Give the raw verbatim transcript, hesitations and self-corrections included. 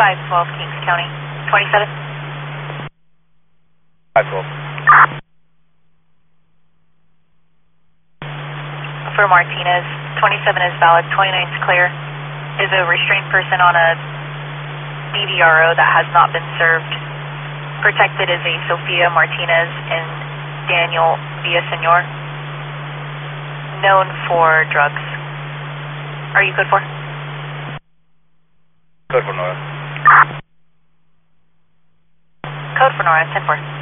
five twelve Kings County, twenty-seven. five twelve. For Martinez, twenty-seven is valid, twenty-nine is clear. Is a restrained person on a D V R O that has not been served. Protected is a Sofia Martinez and Daniel Villasenor, known for drugs. Are you good for? Good for Nora. Code for Nora, ten four.